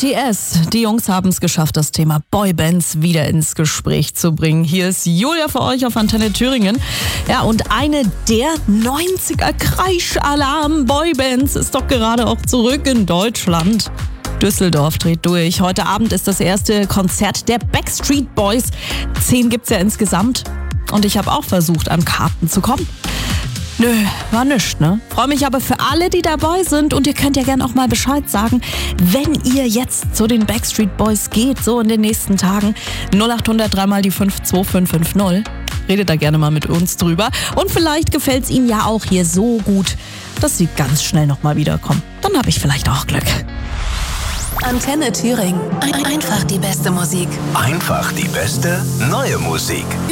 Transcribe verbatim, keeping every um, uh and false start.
B T S. Die Jungs haben es geschafft, das Thema Boybands wieder ins Gespräch zu bringen. Hier ist Julia für euch auf Antenne Thüringen. Ja, und eine der neunziger Kreisch-Alarm-Boybands ist doch gerade auch zurück in Deutschland. Düsseldorf dreht durch. Heute Abend ist das erste Konzert der Backstreet Boys. Zehn gibt's ja insgesamt. Und ich habe auch versucht, an Karten zu kommen. Nö, war nichts, ne? Freue mich aber für alle, die dabei sind. Und ihr könnt ja gerne auch mal Bescheid sagen, wenn ihr jetzt zu den Backstreet Boys geht, so in den nächsten Tagen. null acht hundert drei mal die fünf zwei fünf fünf null. Redet da gerne mal mit uns drüber. Und vielleicht gefällt es Ihnen ja auch hier so gut, dass Sie ganz schnell nochmal wiederkommen. Dann habe ich vielleicht auch Glück. Antenne Thüringen. Ein- Einfach die beste Musik. Einfach die beste neue Musik.